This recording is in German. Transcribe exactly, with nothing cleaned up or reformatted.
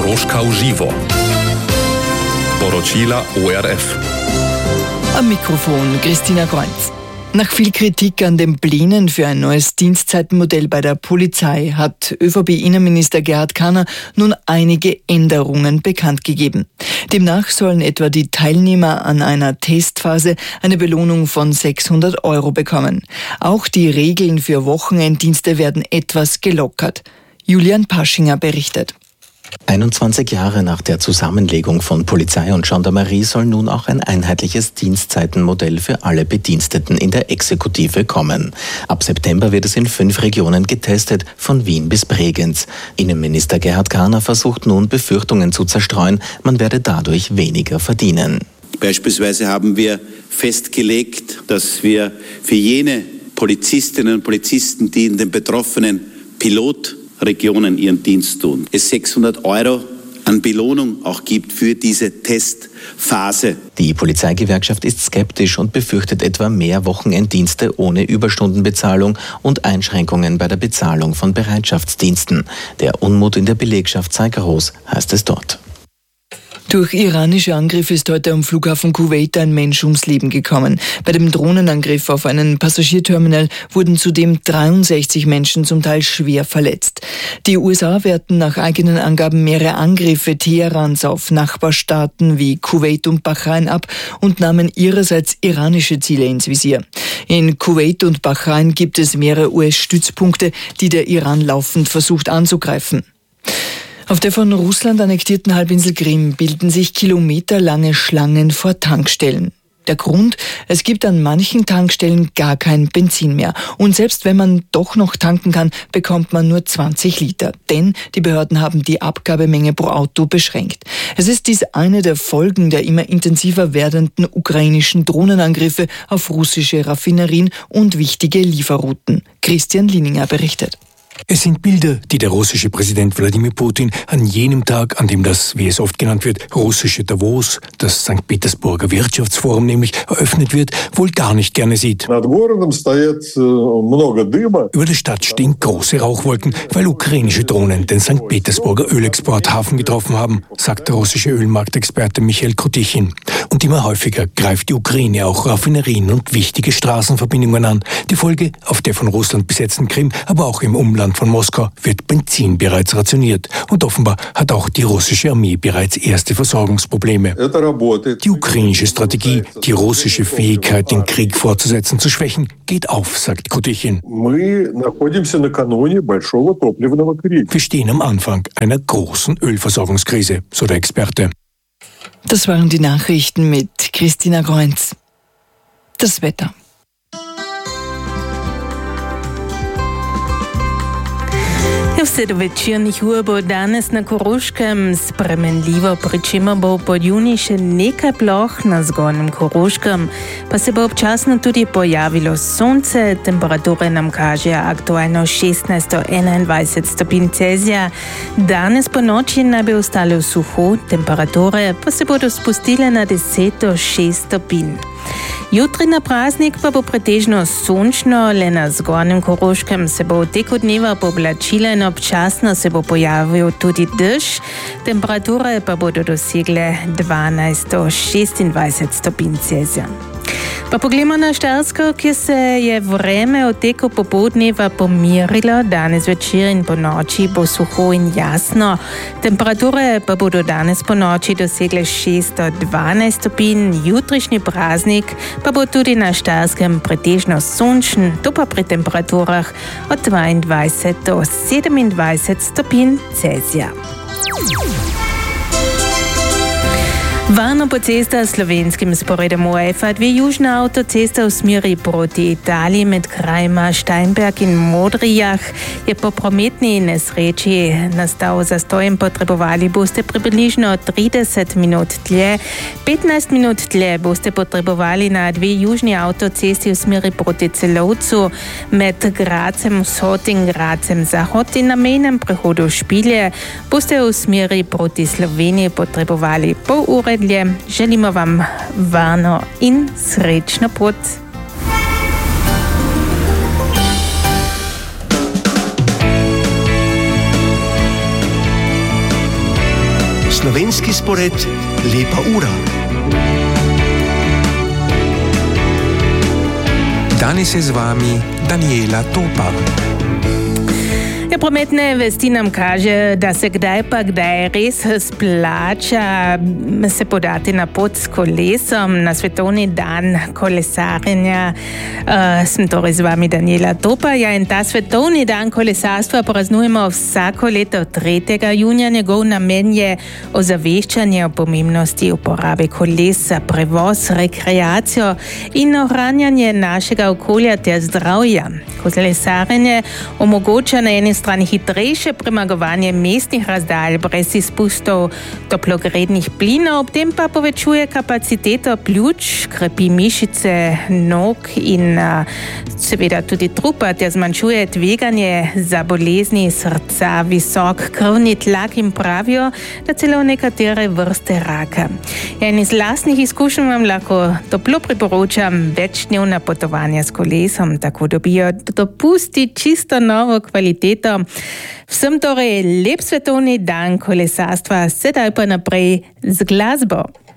Koroška v živo. Poročila O R F. Am Mikrofon Christina Kreuz. Nach viel Kritik an den Plänen für ein neues Dienstzeitenmodell bei der Polizei hat Ö V B-Innenminister Gerhard Kahner nun einige Änderungen bekannt gegeben. Demnach sollen etwa die Teilnehmer an einer Testphase eine Belohnung von sechshundert Euro bekommen. Auch die Regeln für Wochenenddienste werden etwas gelockert. Julian Paschinger berichtet. einundzwanzig Jahre nach der Zusammenlegung von Polizei und Gendarmerie soll nun auch ein einheitliches Dienstzeitenmodell für alle Bediensteten in der Exekutive kommen. Ab September wird es in fünf Regionen getestet, von Wien bis Bregenz. Innenminister Gerhard Kahner versucht nun, Befürchtungen zu zerstreuen, man werde dadurch weniger verdienen. Beispielsweise haben wir festgelegt, dass wir für jene Polizistinnen und Polizisten, die in den betroffenen Pilot Regionen ihren Dienst tun, es sechshundert Euro an Belohnung auch gibt für diese Testphase. Die Polizeigewerkschaft ist skeptisch und befürchtet etwa mehr Wochenenddienste ohne Überstundenbezahlung und Einschränkungen bei der Bezahlung von Bereitschaftsdiensten. Der Unmut in der Belegschaft sei groß, heißt es dort. Durch iranische Angriffe ist heute am Flughafen Kuwait ein Mensch ums Leben gekommen. Bei dem Drohnenangriff auf einen Passagierterminal wurden zudem dreiundsechzig Menschen zum Teil schwer verletzt. Die U S A werten nach eigenen Angaben mehrere Angriffe Teherans auf Nachbarstaaten wie Kuwait und Bahrain ab und nahmen ihrerseits iranische Ziele ins Visier. In Kuwait und Bahrain gibt es mehrere U S-Stützpunkte, die der Iran laufend versucht anzugreifen. Auf der von Russland annektierten Halbinsel Krim bilden sich kilometerlange Schlangen vor Tankstellen. Der Grund? Es gibt an manchen Tankstellen gar kein Benzin mehr. Und selbst wenn man doch noch tanken kann, bekommt man nur zwanzig Liter. Denn die Behörden haben die Abgabemenge pro Auto beschränkt. Es ist dies eine der Folgen der immer intensiver werdenden ukrainischen Drohnenangriffe auf russische Raffinerien und wichtige Lieferrouten. Christian Lininger berichtet. Es sind Bilder, die der russische Präsident Wladimir Putin an jenem Tag, an dem das, wie es oft genannt wird, russische Davos, das Sankt Petersburger Wirtschaftsforum nämlich, eröffnet wird, wohl gar nicht gerne sieht. Über der Stadt stehen große Rauchwolken, weil ukrainische Drohnen den Sankt Petersburger Ölexporthafen getroffen haben, sagt der russische Ölmarktexperte Michail Kutichin. Und immer häufiger greift die Ukraine auch Raffinerien und wichtige Straßenverbindungen an. Die Folge auf der von Russland besetzten Krim, aber auch im Umland von Moskau wird Benzin bereits rationiert. Und offenbar hat auch die russische Armee bereits erste Versorgungsprobleme. Die ukrainische Strategie, die russische Fähigkeit, den Krieg fortzusetzen, zu schwächen, geht auf, sagt Kutichin. Wir stehen am Anfang einer großen Ölversorgungskrise, so der Experte. Das waren die Nachrichten mit Christina Kreuz. Das Wetter. V sredovečernih ur bo danes na Koroškem spremenljivo, pri čemer bo pod junij še nekaj ploh, na zgornjem Koroškem pa se bo občasno tudi pojavilo sonce. Temperature nam kažejo aktualno šestnajst do enaindvajset stopinj Celzija. Danes po noči naj bi ostale suho, temperature pa se bodo spustile na deset do šest stopinj. Jutri na praznik pa bo pretežno sončno, le na zgornjem Koroškem se bo v teku dneva pooblačilo in občasno se bo pojavil tudi dež. Temperature pa bodo dosegle dvanajst do šestindvajset stopinj Celzija. Pa poglejmo na Štajersko, kjer se je vreme v teku popoldneva pomirilo. Danes večer in po noči bo suho in jasno. Temperature pa bodo danes po noči dosegle šest do dvanajst stopinj. Jutrišnji praznik pa bo tudi na Štajerskem pretežno sončen, to pa pri temperaturah od dvaindvajset do sedemindvajset stopinj Celzija. Varno po cestah s slovenskim sporedom U E F A, dve južna avtocesta v smeri proti Italiji med krajima Steinberg in Modrijah je po prometni nesreči nastal zastoj in potrebovali boste približno trideset minut dlje. petnajst minut dlje boste potrebovali na dve južni avtocesti v smeri proti Celovcu med Grazem vzhod in Grazem zahod in na mejnem prehodu Špilje boste v smeri proti Sloveniji potrebovali pol ure dlje. Želimo vam varno in srečno pot. slovenski spored Lepa ura. Danes je z vami Daniela Topa. Ja, prometne vesti nam kaže, da se kdaj pa kdaj res splača se podati na pot s kolesom na svetovni dan kolesarjenja. Uh, sem torej z vami Daniela Topa. Ja, in ta svetovni dan kolesarstva praznujemo vsako leto tretjega junija. Njegov namen je ozaveščanje o pomembnosti uporabe kolesa, prevoz, rekreacijo in ohranjanje našega okolja ter zdravja. Kolesarjenje omogoča na eni strani hitrejše premagovanje mestnih razdalj brez izpustov toplogrednih plinov, ob tem pa povečuje kapaciteto pljuč, krepi mišice nog in uh, seveda tudi trupa ter zmanjšuje tveganje za bolezni srca, visok krvni tlak in pravijo, da celo nekatere vrste raka. In iz lastnih izkušenj vam lahko toplo priporočam večdnevna potovanja s kolesom, tako dobijo dopusti čisto novo kvaliteto. Vsem torej lep svetovni dan kolesarstva, sedaj pa naprej z glasbo.